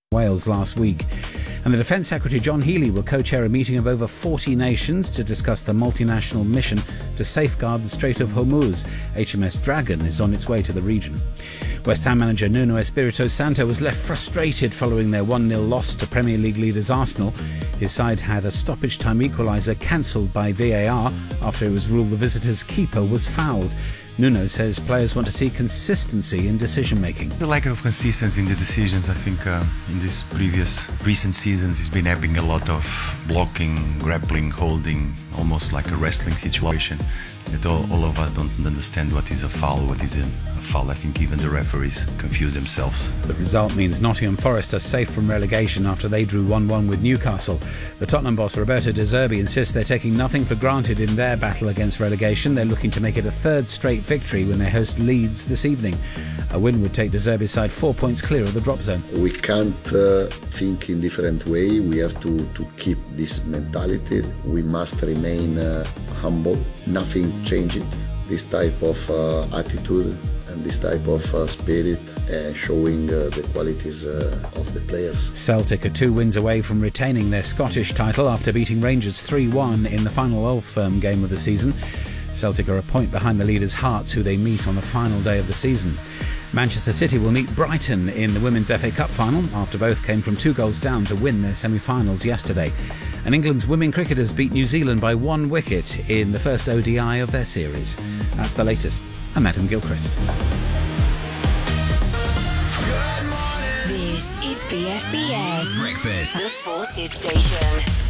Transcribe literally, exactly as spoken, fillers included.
Wales last week. And the Defence Secretary John Healey will co-chair a meeting of over forty nations to discuss the multinational mission to safeguard the Strait of Hormuz. H M S Dragon is on its way to the region. West Ham manager Nuno Espirito Santo was left frustrated following their one nil loss to Premier League leaders Arsenal. His side had a stoppage time equaliser cancelled by V A R after it was ruled the visitors' keeper was fouled. Nuno says players want to see consistency in decision-making. The lack of consistency in the decisions, I think, uh, in these previous recent seasons, has been having a lot of blocking, grappling, holding, almost like a wrestling situation. That all, all of us don't understand what is a foul, what is a, a foul. I think even the referees confuse themselves. The result means Nottingham Forest are safe from relegation after they drew one one with Newcastle. The Tottenham boss Roberto De Zerbi insists they're taking nothing for granted in their battle against relegation. They're looking to make it a third straight victory when they host Leeds this evening. A win would take De Zerbi's side four points clear of the drop zone. We can't uh, think in different way. We have to, to keep this mentality. We must remain uh, humble. Nothing changed. This type of uh, attitude and this type of uh, spirit uh, showing uh, the qualities uh, of the players. Celtic are two wins away from retaining their Scottish title after beating Rangers three one in the final Old Firm game of the season. Celtic are a point behind the leaders Hearts, who they meet on the final day of the season. Manchester City will meet Brighton in the Women's F A Cup final after both came from two goals down to win their semi-finals yesterday. And England's women cricketers beat New Zealand by one wicket in the first O D I of their series. That's the latest. I'm Adam Gilchrist. This is B F B S Breakfast, the Forces Station.